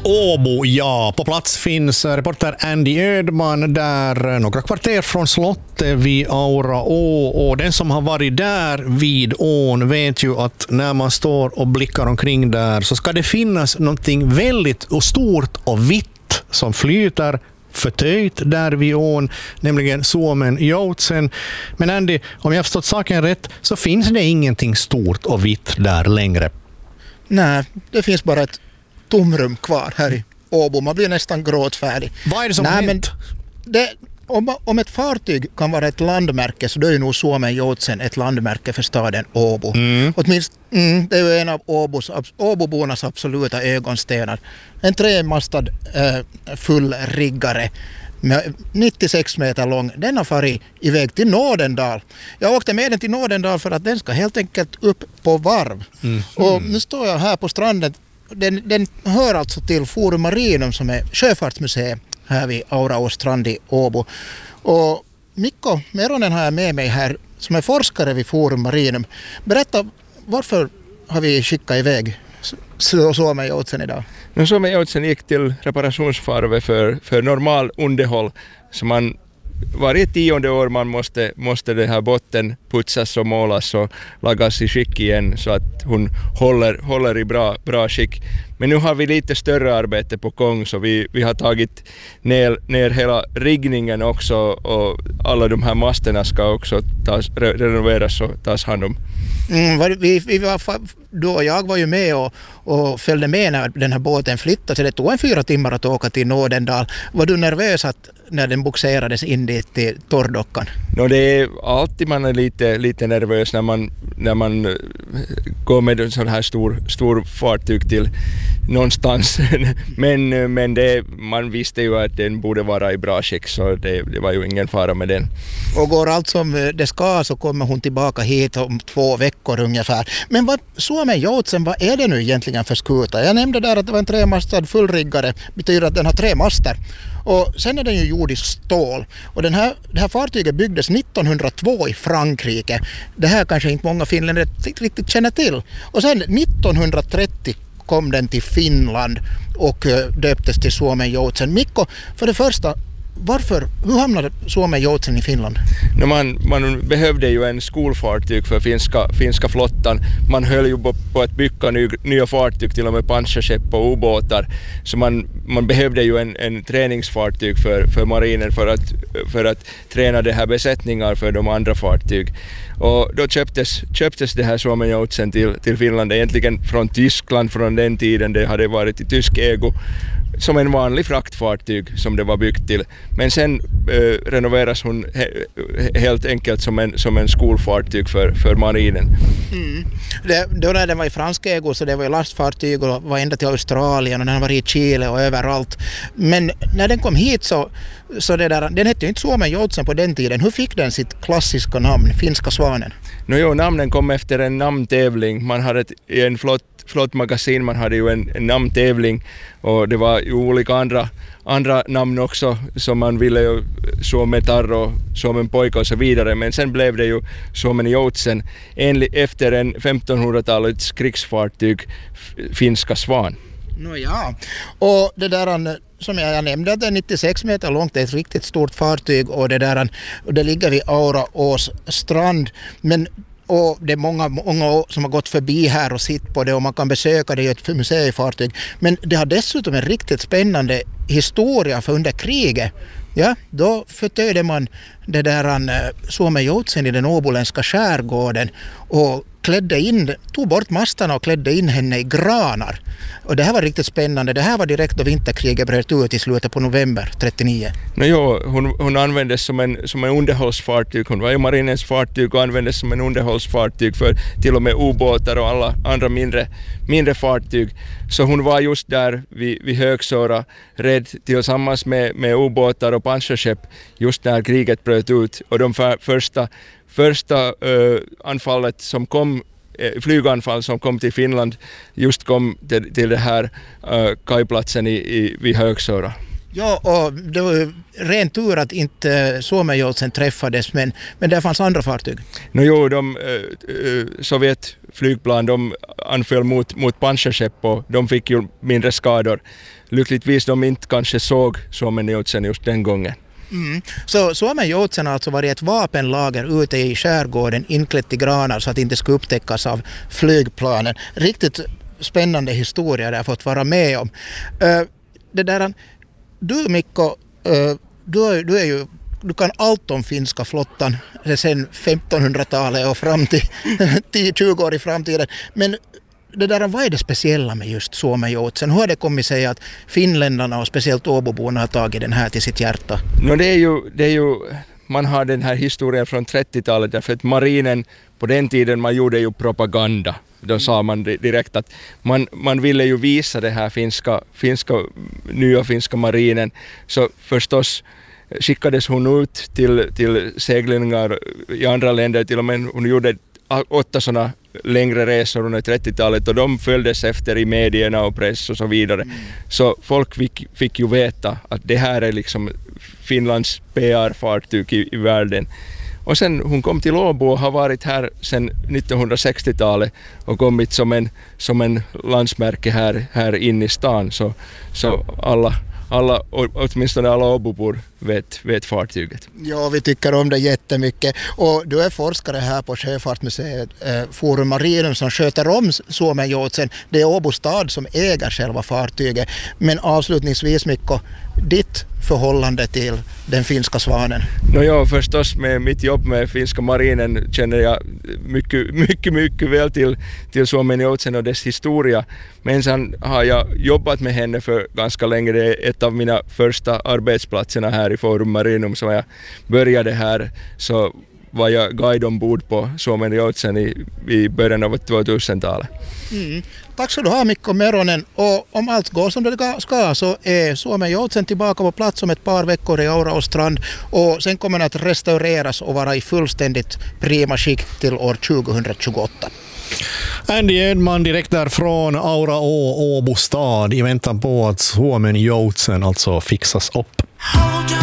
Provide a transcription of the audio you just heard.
Åbo, ja. På plats finns reporter Andy Ödman där några kvarter från slottet vid Aura å. Och den som har varit där vid ån vet ju att när man står och blickar omkring där så ska det finnas någonting väldigt och stort och vitt som flyter förtöjt där vid ån, nämligen Suomen Joutsen. Men Andy, om jag har förstått saken rätt så finns det ingenting stort och vitt där längre. Nej, det finns bara ett tomrum kvar här i Åbo. Man blir nästan gråtfärdig. Vad är det som har hänt? Om ett fartyg kan vara ett landmärke så då är nog Suomen Joutsen ett landmärke för staden Åbo. Åtminstone, det är ju en av Åbobornas absoluta ögonstenar. En tremastad fullriggare med 96 meter lång. Den har farit iväg till Nådendal. Jag åkte med den till Nådendal för att den ska helt enkelt upp på varv. Och nu står jag här på stranden. Den hör alltså till Forum Marinum som är sjöfartsmuseum här vid Aura å strand i Åbo. Och Mikko Meronen har jag med mig här som är forskare vid Forum Marinum. Berätta, varför har vi skickat iväg Suomen Joutsen idag? Suomen Joutsen gick till reparationsvarvet för normal underhåll. Så man varje 10:e år man måste det här botten putsas och målas och lagas i skick igen så att hon håller i bra skick. Men nu har vi lite större arbete på gång så vi har tagit ner hela riggningen också och alla de här masterna ska också renoveras och tas hand om. Jag var ju med och följde med när den här båten flyttade så det tog 4 timmar att åka till Nådendal. Var du nervös när den boxerades in dit till torrdockan? Det är alltid man är lite nervös när man går med en sån här stor fartyg till någonstans. men man visste ju att den borde vara i bra skick så det var ju ingen fara med den. Och går allt som det ska så kommer hon tillbaka hit om 2 veckor ungefär. Men Suomen Joutsen, vad är det nu egentligen för skuta? Jag nämnde där att det var en tremastad fullriggare, betyder att den har 3 master. Och sen är den ju gjord i stål. Och det här fartyget byggdes 1902 i Frankrike. Det här kanske inte många finländare riktigt känner till. Och sen 1930 kom den till Finland och döptes till Suomen Joutsen. Mikko, för det första, hur hamnade Suomen Joutsen i Finland? Man behövde ju en skolfartyg för finska flottan. Man höll ju på att bygga nya fartyg, till och med pansarskepp och ubåtar. Så man behövde ju en träningsfartyg för marinen för att träna de här besättningar för de andra fartyg. Och då köptes det här Suomen Joutsen till Finland, egentligen från Tyskland från den tiden. Det hade varit i tysk ägo som en vanlig fraktfartyg som det var byggt till. Men sen renoveras hon helt enkelt som en skolfartyg för marinen. Då när den var i fransk ägo så det var ju lastfartyg och var ända till Australien och den var i Chile och överallt. Men när den kom hit så den hette ju inte Suomen Joutsen på den tiden. Hur fick den sitt klassiska namn, Finska Svanen? Namnen kom efter en namntävling. Man hade i en flottmagasin, man hade ju en namntävling och det var ju olika andra namn också som man ville ju, Suomen Tarro, Suomen Poika och så vidare, men sen blev det ju Suomen Joutsen efter en 1500-talets krigsfartyg, Finska Svan. Ja, och det där som jag nämnde att det är 96 meter långt, det är ett riktigt stort fartyg och det ligger vid Aura ås strand, och det är många som har gått förbi här och sitt på det och man kan besöka det i ett museifartyg. Men det har dessutom en riktigt spännande historia för under kriget. Ja, då förtöjde man det där Suomen Joutsen i den åboländska skärgården och tog bort mastarna och klädde in henne i granar. Och det här var riktigt spännande. Det här var direkt då vinterkriget bröt ut i slutet på november 39. Hon användes som en underhållsfartyg. Hon var ju marinens fartyg och användes som en underhållsfartyg för till och med ubåtar och alla andra mindre fartyg. Så hon var just där vid Högsåra rädd tillsammans med ubåtar och pansarskepp just när kriget bröt ut. Och de första anfallet som kom, flyganfall som kom till Finland just kom till det här kajplatsen vid Högsåra. Ja, och det var ju ren tur att inte Suomenjoutsen träffades, men det fanns andra fartyg. Sovjet flygplan, de anföll mot pansarskepp och de fick ju mindre skador. Lyckligtvis de inte kanske såg Suomenjoutsen just den gången. Så Suomenjoutsen har alltså varit ett vapenlager ute i skärgården inklätt i granar så att det inte ska upptäckas av flygplanen. Riktigt spännande historia jag har fått vara med om. Du Mikko, du kan allt om finska flottan sedan 1500-talet och fram till 10-20 år i framtiden. Men vad är det speciella med just Suomenjoutsen? Hur har det kommit sig att finländarna och speciellt Åboborna har tagit den här till sitt hjärta? Det är ju man har den här historien från 30-talet därför att marinen på den tiden man gjorde ju propaganda. Då sa man direkt att man ville ju visa det här nya finska marinen. Så förstås skickades hon ut till seglingar i andra länder. Till och med hon gjorde 8 sådana längre resor under 30-talet och de följdes efter i medierna och press och så vidare. Så folk fick ju veta att det här är liksom Finlands PR-fartyg i världen. Och sen hon kom till Åbo och har varit här sedan 1960-talet och kommit som en landsmärke här inne i stan. Så alla, åtminstone alla Åbobor vet fartyget. Ja, vi tycker om det jättemycket. Och du är forskare här på Sjöfartsmuseet Forum Marinum som sköter om Suomenjoutsen. Det är Åbo stad som äger själva fartyget. Men avslutningsvis Mikko, ditt förhållande till den finska svanen? Ja, förstås med mitt jobb med finska marinen känner jag mycket väl till Suomenjoutsen och dess historia. Men sen har jag jobbat med henne för ganska länge. Det är ett av mina första arbetsplatserna här i Forum Marinum. Så jag började här så var jag guide ombord på Suomenjoutsen i början av 2000-talet. Tack ska du ha Mikko Meronen, och om allt går som det ska så är Suomenjoutsen tillbaka på plats om ett par veckor i Auraås strand och sen kommer den att restaureras och vara i fullständigt prima skick till år 2028. Andy Edman direkt därifrån Auraå, Åbo stad i väntan på att Suomenjoutsen alltså fixas upp.